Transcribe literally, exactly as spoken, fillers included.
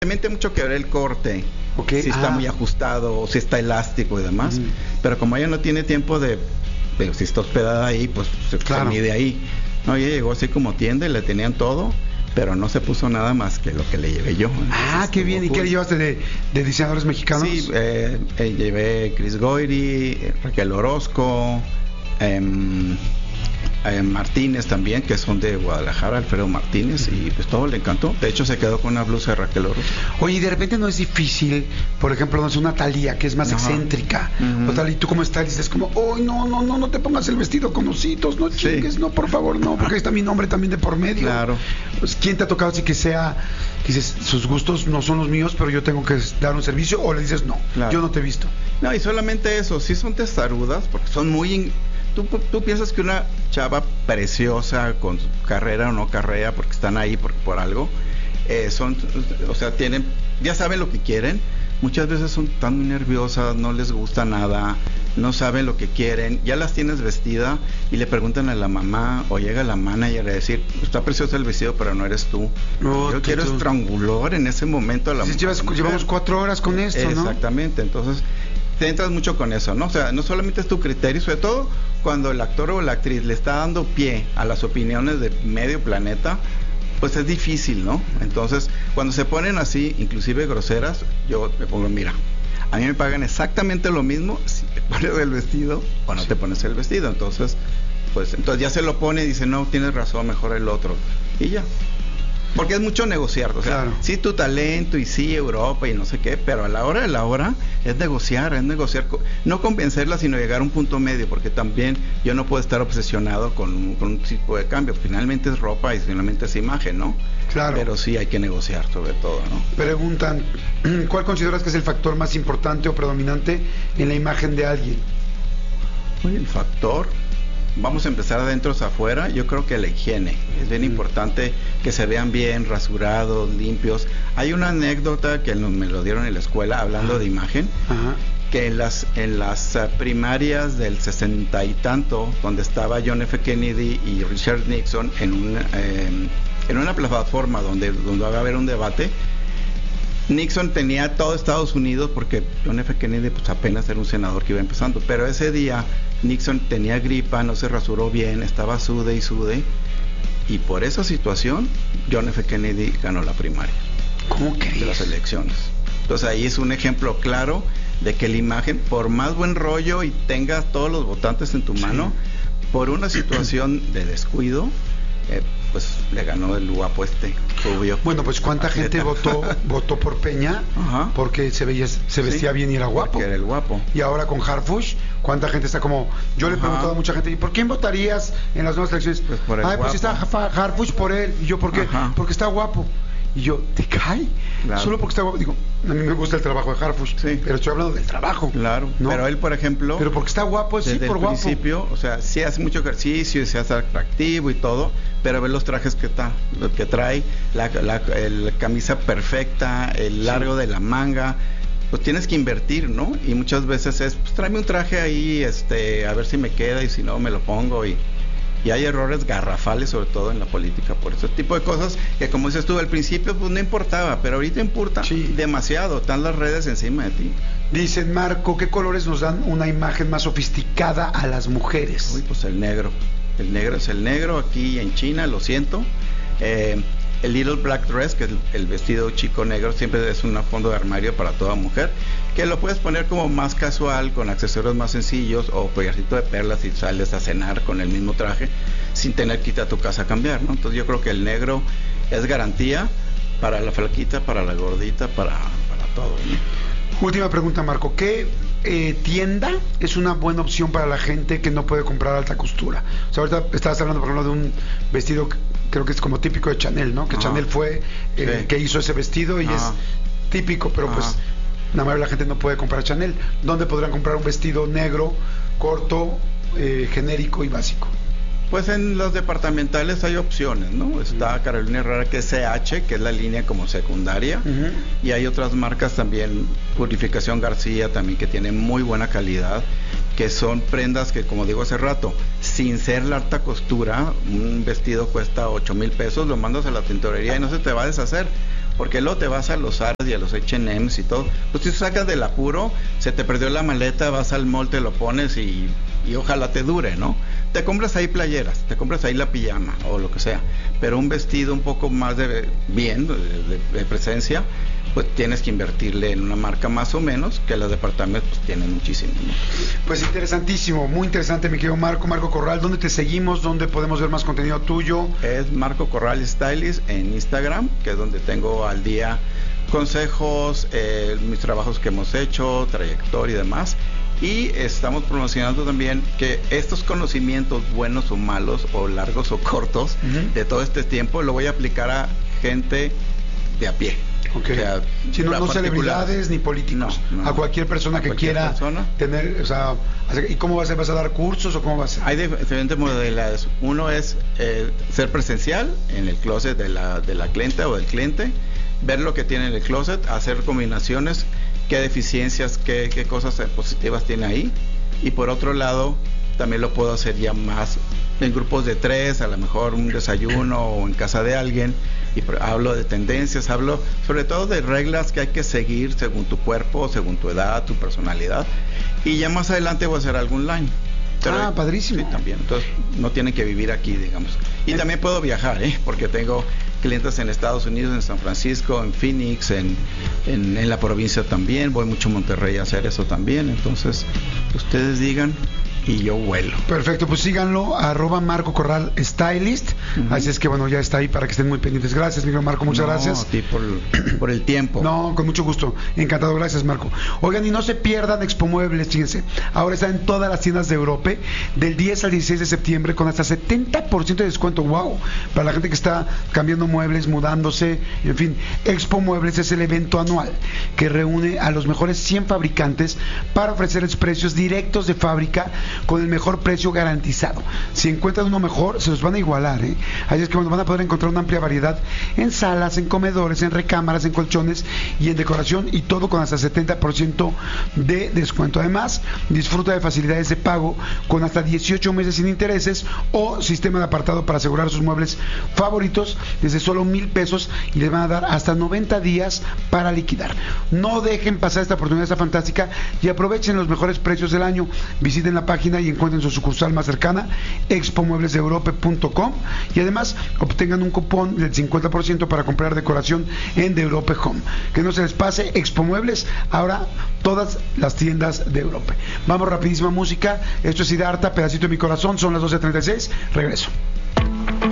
también tiene mucho que ver el corte, okay. si está ah. muy ajustado, o si está elástico y demás. Mm. Pero como ella no tiene tiempo de, de si está hospedada ahí, pues se, claro. se mide ahí. No, ella llegó así como tienda y le tenían todo, pero no se puso nada más que lo que le llevé yo. Entonces, ah, qué bien. ¿Y qué le llevaste de, de diseñadores mexicanos? Sí, eh, eh, llevé Chris Goyri, Raquel Orozco, eh, eh, Martínez también, que son de Guadalajara, Alfredo Martínez, y pues todo le encantó. De hecho, se quedó con una blusa de Raquel Orozco. Oye, y de repente no es difícil, por ejemplo, no es una Thalía que es más Ajá. excéntrica, uh-huh. o tal, y tú como estás, dices como, oh, no, no, no, no te pongas el vestido con ositos, no chingues, sí. no, por favor, no, porque ahí está mi nombre también de por medio. Claro. Pues, ¿quién te ha tocado así que sea, que dices, sus gustos no son los míos, pero yo tengo que dar un servicio, o le dices, no, claro. yo no te he visto? No, y solamente eso, sí son testarudas, porque son muy... In... Tú, tú piensas que una chava preciosa con carrera o no carrera, porque están ahí por, por algo, eh, son, o sea, tienen, ya saben lo que quieren. Muchas veces son tan nerviosas, no les gusta nada, no saben lo que quieren, ya las tienes vestida y le preguntan a la mamá o llega la manager a decir, está precioso el vestido, pero no eres tú. No, Yo tú, quiero tú. estrangular en ese momento a la sí, mujer. Llevas, llevamos cuatro horas con esto, Exactamente, ¿no? Exactamente, entonces te entras mucho con eso, ¿no? O sea, no solamente es tu criterio, sobre todo cuando el actor o la actriz le está dando pie a las opiniones de medio planeta, pues es difícil, ¿no? Entonces, cuando se ponen así, inclusive groseras, yo me pongo, mira, a mí me pagan exactamente lo mismo si te pones el vestido o no te pones el vestido. Entonces, pues, entonces ya se lo pone y dice, no, tienes razón, mejor el otro. Y ya. Porque es mucho negociar, o sea, claro. sí tu talento y sí Europa y no sé qué, pero a la hora de la hora es negociar, es negociar, no convencerla, sino llegar a un punto medio, porque también yo no puedo estar obsesionado con, con un tipo de cambio. Finalmente es ropa y finalmente es imagen, ¿no? Claro. Pero sí hay que negociar sobre todo, ¿no? Preguntan, ¿cuál consideras que es el factor más importante o predominante en la imagen de alguien? Oye, el factor... Vamos a empezar adentro hacia afuera. Yo creo que la higiene es bien mm. importante, que se vean bien rasurados, limpios. Hay una anécdota que me lo dieron en la escuela hablando Ajá. de imagen. Ajá. Que en las en las uh, primarias del sesenta y tanto, donde estaba John F. Kennedy y Richard Nixon en un eh, en una plataforma donde donde va a haber un debate. Nixon tenía todo Estados Unidos porque John F. Kennedy pues apenas era un senador que iba empezando, pero ese día Nixon tenía gripa, no se rasuró bien, estaba sude y sude, y por esa situación John F. Kennedy ganó la primaria. ¿Cómo crees? De las elecciones. Entonces ahí es un ejemplo claro de que la imagen, por más buen rollo y tengas todos los votantes en tu sí. mano, por una situación de descuido, eh, pues le ganó el guapo este rubio. Bueno, pues cuánta atleta. gente votó votó por Peña Ajá. porque se veía se vestía sí, bien y era guapo. Porque era el guapo. Y ahora con Harfuch, cuánta gente está como, yo Ajá. le he preguntado a mucha gente, ¿y por quién votarías en las nuevas elecciones? Pues por el Ay, guapo. pues está Harfuch por él. Y yo, ¿por qué? Ajá. Porque está guapo. Y yo, ¿te cae? Claro. Solo porque está guapo. Digo, a mí me gusta el trabajo de Harfuch, sí. pero estoy hablando del trabajo. Claro, ¿no? Pero él, por ejemplo... Pero porque está guapo, sí, por guapo. Desde el principio, o sea, sí hace mucho ejercicio y se hace atractivo y todo, pero ve los trajes que está, que trae, la, la el, camisa perfecta, el largo sí. de la manga, pues tienes que invertir, ¿no? Y muchas veces es, pues tráeme un traje ahí, este, a ver si me queda y si no me lo pongo y... Y hay errores garrafales, sobre todo en la política, por ese tipo de cosas que, como dices tú, al principio pues no importaba, pero ahorita importa sí. demasiado, están las redes encima de ti. Dicen, Marco, ¿qué colores nos dan una imagen más sofisticada a las mujeres? Uy, pues el negro, el negro es el negro, aquí en China, lo siento. Eh, el Little Black Dress, que es el, el vestido chico negro, siempre es un fondo de armario para toda mujer, que lo puedes poner como más casual, con accesorios más sencillos, o collarcito de perlas y sales a cenar con el mismo traje, sin tener que ir a tu casa a cambiar, ¿no? Entonces yo creo que el negro es garantía para la flaquita, para la gordita, para, para todo, ¿no? Última pregunta, Marco, ¿qué eh, tienda es una buena opción para la gente que no puede comprar alta costura? O sea, ahorita estabas hablando, por ejemplo, de un vestido, creo que es como típico de Chanel, ¿no? Que Ajá. Chanel fue eh, sí. que hizo ese vestido y Ajá. es típico, pero Ajá. pues la mayoría de la gente no puede comprar Chanel. ¿Dónde podrán comprar un vestido negro, corto, eh, genérico y básico? Pues en los departamentales hay opciones, ¿no? Está uh-huh. Carolina Herrera, que es C H, que es la línea como secundaria, uh-huh. y hay otras marcas también, Purificación García también, que tiene muy buena calidad, que son prendas que, como digo hace rato, sin ser la alta costura, un vestido cuesta ocho mil pesos, lo mandas a la tintorería y no se te va a deshacer. O porque luego te vas a los Zaras y a los H and M's y todo, pues si sacas del apuro, se te perdió la maleta, vas al mall, te lo pones y, y ojalá te dure, ¿no? Te compras ahí playeras, te compras ahí la pijama o lo que sea, pero un vestido un poco más de bien, de, de, de presencia, pues tienes que invertirle en una marca más o menos, que los departamentos pues tienen muchísimo, ¿no? Pues interesantísimo, muy interesante, mi querido Marco, Marco Corral. ¿Dónde te seguimos? ¿Dónde podemos ver más contenido tuyo? Es Marco Corral Stylist en Instagram, que es donde tengo al día consejos, eh, mis trabajos que hemos hecho, trayectoria y demás. Y estamos promocionando también que estos conocimientos buenos o malos, o largos o cortos, uh-huh, de todo este tiempo, lo voy a aplicar a gente de a pie. Okay. O sea, si no, no celebridades ni políticos, no, no, a cualquier persona a que cualquier quiera persona. tener, o sea, ¿y cómo va a ser? ¿Vas a dar cursos o cómo va a ser? Hay diferentes modalidades. Uno es eh, ser presencial en el closet de la, de la clienta o del cliente, ver lo que tiene en el closet, hacer combinaciones, qué deficiencias, qué, qué cosas positivas tiene ahí. Y por otro lado, también lo puedo hacer ya más en grupos de tres, a lo mejor un desayuno o en casa de alguien, y hablo de tendencias, hablo sobre todo de reglas que hay que seguir según tu cuerpo, según tu edad, tu personalidad, y ya más adelante voy a hacer algo online. Pero, ah, padrísimo. Sí, también, entonces no tienen que vivir aquí, digamos. Y es... también puedo viajar, ¿eh? Porque tengo clientes en Estados Unidos, en San Francisco, en Phoenix, en, en, en la provincia también, voy mucho a Monterrey a hacer eso también, entonces ustedes digan y yo vuelo. Perfecto, pues síganlo, arroba Marco Corral Stylist. Uh-huh. Así es que bueno, ya está ahí para que estén muy pendientes. Gracias, mi Marco, muchas no, gracias. A ti por, por el tiempo. No, con mucho gusto. Encantado, gracias, Marco. Oigan, y no se pierdan Expo Muebles, fíjense. Ahora está en todas las tiendas de Europa, del diez al dieciséis de septiembre, con hasta setenta por ciento de descuento. Wow, para la gente que está cambiando muebles, mudándose, en fin. Expo Muebles es el evento anual que reúne a los mejores cien fabricantes para ofrecerles precios directos de fábrica con el mejor precio garantizado. Si encuentran uno mejor, se los van a igualar, ¿eh? Así es que bueno, van a poder encontrar una amplia variedad en salas, en comedores, en recámaras, en colchones y en decoración, y todo con hasta setenta por ciento de descuento. Además, disfruta de facilidades de pago con hasta dieciocho meses sin intereses o sistema de apartado para asegurar sus muebles favoritos desde solo mil pesos, y les van a dar hasta noventa días para liquidar. No dejen pasar esta oportunidad, esta fantástica, y aprovechen los mejores precios del año. Visiten la página y encuentren su sucursal más cercana, expo muebles de europa punto com, y además obtengan un cupón del cincuenta por ciento para comprar decoración en The Europe Home. Que no se les pase, Expo Muebles, ahora todas las tiendas de Europa. Vamos, rapidísima música. Esto es Siddhartha, pedacito de mi corazón. Son las doce treinta y seis. Regreso.